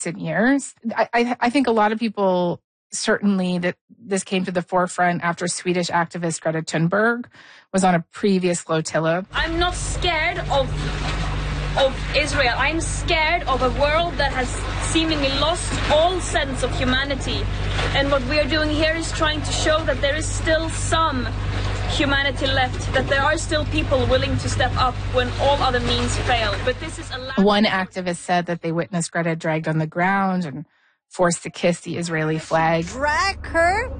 recent years. I think a lot of people, certainly that this came to the forefront after Swedish activist Greta Thunberg was on a previous flotilla. I'm not scared of Israel. I'm scared of a world that has seemingly lost all sense of humanity. And what we are doing here is trying to show that there is still some humanity left, that there are still people willing to step up when all other means fail. But this is One activist said that they witnessed Greta dragged on the ground and forced to kiss the Israeli flag. Drag her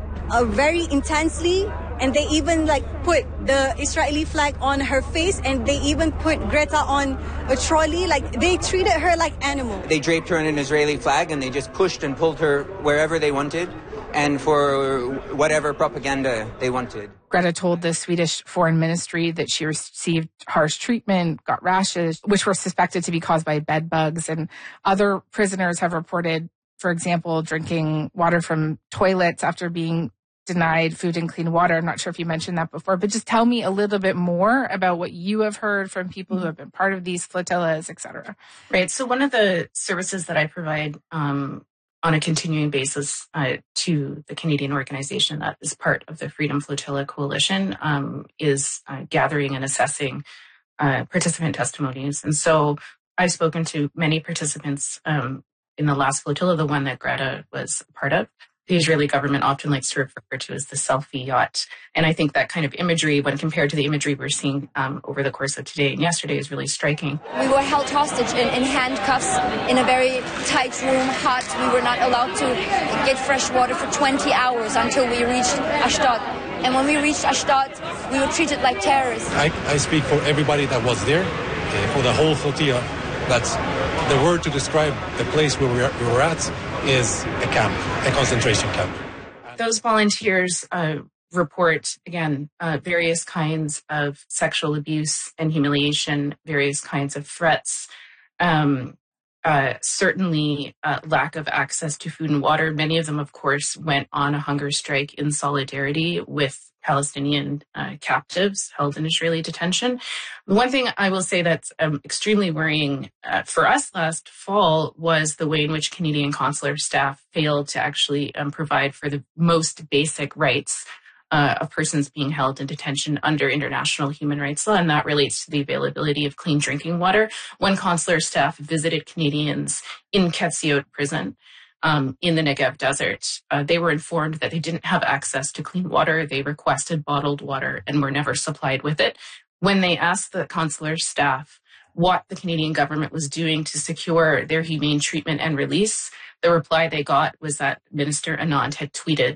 very intensely, and they even put the Israeli flag on her face, and they even put Greta on a trolley. They treated her like animal. They draped her in an Israeli flag and they just pushed and pulled her wherever they wanted and for whatever propaganda they wanted. Greta told the Swedish Foreign Ministry that she received harsh treatment, got rashes, which were suspected to be caused by bed bugs. And other prisoners have reported, for example, drinking water from toilets after being denied food and clean water. I'm not sure if you mentioned that before, but just tell me a little bit more about what you have heard from people who have been part of these flotillas, et cetera. Right. So one of the services that I provide on a continuing basis to the Canadian organization that is part of the Freedom Flotilla Coalition is gathering and assessing participant testimonies. And so I've spoken to many participants in the last flotilla, the one that Greta was part of. The Israeli government often likes to refer to as the selfie yacht. And I think that kind of imagery, when compared to the imagery we're seeing over the course of today and yesterday, is really striking. We were held hostage in handcuffs in a very tight room, hot. We were not allowed to get fresh water for 20 hours until we reached Ashdod. And when we reached Ashdod, we were treated like terrorists. I speak for everybody that was there, for the whole flotilla. That's the word to describe the place where we were at is a camp, a concentration camp. Those volunteers report, again, various kinds of sexual abuse and humiliation, various kinds of threats, certainly lack of access to food and water. Many of them, of course, went on a hunger strike in solidarity with Palestinian captives held in Israeli detention. One thing I will say that's extremely worrying for us last fall was the way in which Canadian consular staff failed to actually provide for the most basic rights of persons being held in detention under international human rights law, and that relates to the availability of clean drinking water. When consular staff visited Canadians in Ketziot prison, in the Negev desert, they were informed that they didn't have access to clean water. They requested bottled water and were never supplied with it. When they asked the consular staff what the Canadian government was doing to secure their humane treatment and release, the reply they got was that Minister Anand had tweeted.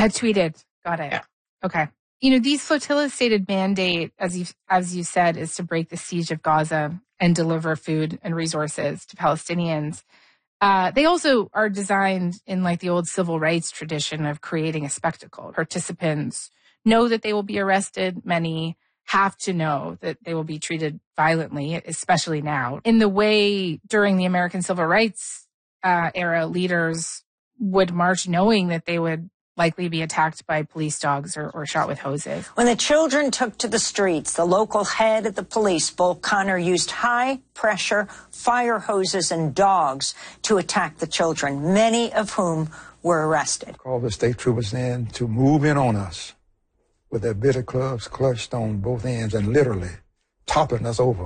Got it. Yeah. Okay. These flotillas' stated mandate, as you said, is to break the siege of Gaza and deliver food and resources to Palestinians. They also are designed in the old civil rights tradition of creating a spectacle. Participants know that they will be arrested. Many have to know that they will be treated violently, especially now. In the way during the American Civil Rights era, leaders would march knowing that they would likely be attacked by police dogs or shot with hoses. When the children took to the streets, the local head of the police, Bull Connor, used high-pressure fire hoses and dogs to attack the children, many of whom were arrested. Called the state troopers in to move in on us with their bitter clubs clutched on both ends and literally toppling us over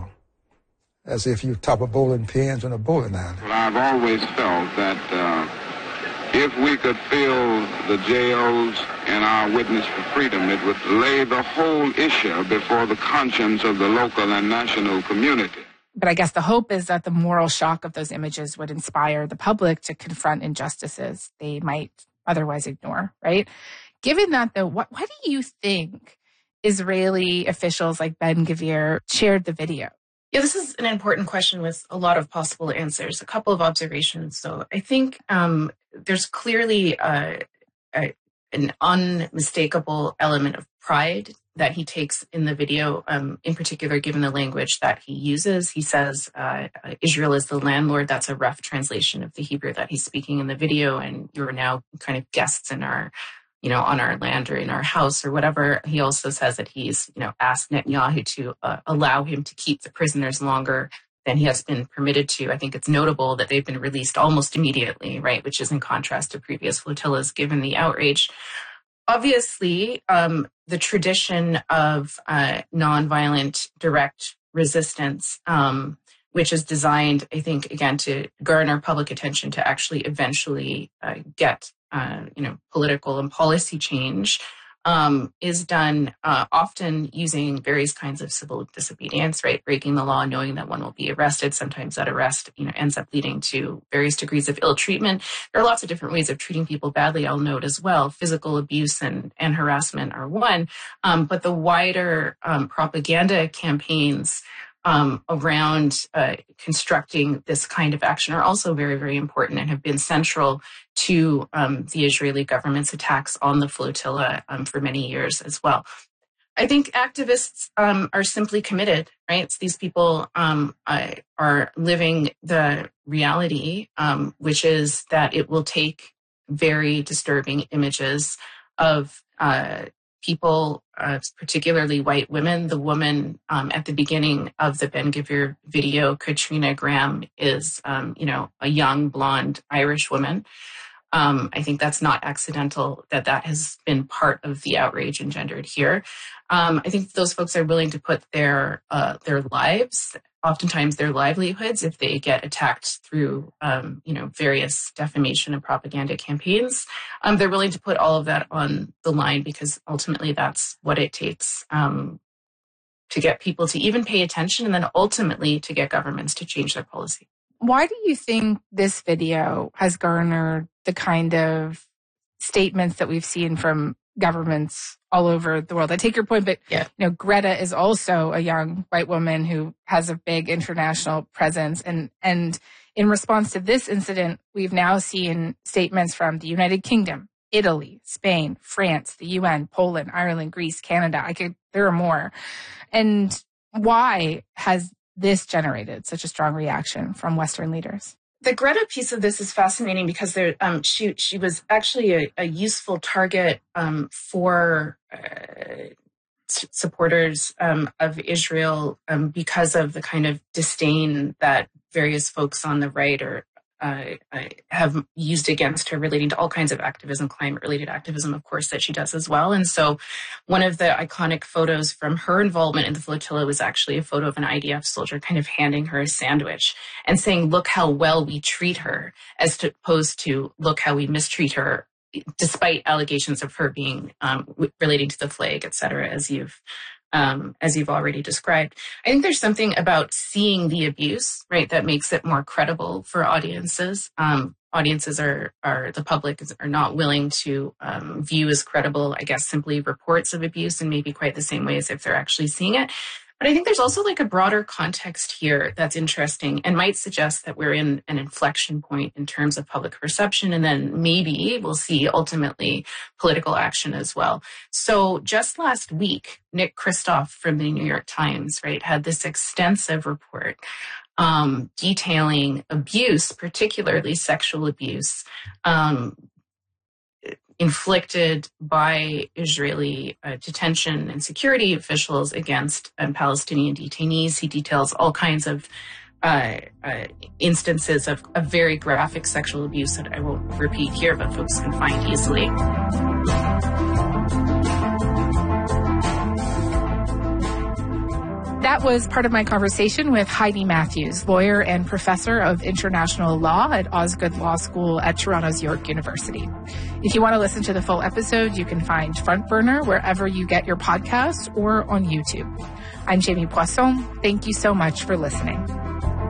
as if you top bowling pins in a bowling alley. Well, I've always felt that if we could fill the jails in our Witness for Freedom, it would lay the whole issue before the conscience of the local and national community. But I guess the hope is that the moral shock of those images would inspire the public to confront injustices they might otherwise ignore, right? Given that, though, why do you think Israeli officials like Ben-Gvir shared the video? Yeah, this is an important question with a lot of possible answers. A couple of observations. So I think there's clearly an unmistakable element of pride that he takes in the video, in particular, given the language that he uses. He says, Israel is the landlord. That's a rough translation of the Hebrew that he's speaking in the video. And you're now kind of guests in our, on our land or in our house or whatever. He also says that he's, asked Netanyahu to allow him to keep the prisoners longer than he has been permitted to. I think it's notable that they've been released almost immediately, right, which is in contrast to previous flotillas given the outrage. Obviously, the tradition of nonviolent direct resistance, which is designed, I think, again, to garner public attention to actually eventually get, political and policy change, is done often using various kinds of civil disobedience, right? Breaking the law, knowing that one will be arrested. Sometimes that arrest, ends up leading to various degrees of ill treatment. There are lots of different ways of treating people badly, I'll note as well. Physical abuse and harassment are one. But the wider propaganda campaigns around constructing this kind of action are also very, very important and have been central to the Israeli government's attacks on the flotilla for many years as well. I think activists are simply committed, right? So these people are living the reality, which is that it will take very disturbing images of people, particularly white women. The woman at the beginning of the Ben-Gvir video, Katrina Graham, is, a young blonde Irish woman. I think that's not accidental that has been part of the outrage engendered here. I think those folks are willing to put their lives, oftentimes their livelihoods, if they get attacked through, various defamation and propaganda campaigns. They're willing to put all of that on the line because ultimately that's what it takes to get people to even pay attention and then ultimately to get governments to change their policy. Why do you think this video has garnered the kind of statements that we've seen from governments all over the world? I take your point, but Greta is also a young white woman who has a big international presence. And in response to this incident, we've now seen statements from the United Kingdom, Italy, Spain, France, the UN, Poland, Ireland, Greece, Canada. There are more. And why has this generated such a strong reaction from Western leaders? The Greta piece of this is fascinating because she was actually a useful target for supporters of Israel because of the kind of disdain that various folks on the right have used against her relating to all kinds of activism, climate-related activism, of course, that she does as well. And so one of the iconic photos from her involvement in the flotilla was actually a photo of an IDF soldier kind of handing her a sandwich and saying, look how well we treat her, as opposed to look how we mistreat her, despite allegations of her being relating to the flag, et cetera, as you've already described. I think there's something about seeing the abuse, right, that makes it more credible for audiences. Audiences the public are not willing to view as credible, I guess, simply reports of abuse in maybe quite the same way as if they're actually seeing it. But I think there's also like a broader context here that's interesting and might suggest that we're in an inflection point in terms of public perception. And then maybe we'll see ultimately political action as well. So just last week, Nick Kristof from the New York Times, right, had this extensive report detailing abuse, particularly sexual abuse, inflicted by Israeli detention and security officials against Palestinian detainees. He details all kinds of instances of very graphic sexual abuse that I won't repeat here, but folks can find easily. That was part of my conversation with Heidi Matthews, lawyer and professor of international law at Osgoode Law School at Toronto's York University. If you want to listen to the full episode, you can find Front Burner wherever you get your podcasts or on YouTube. I'm Jamie Poisson. Thank you so much for listening.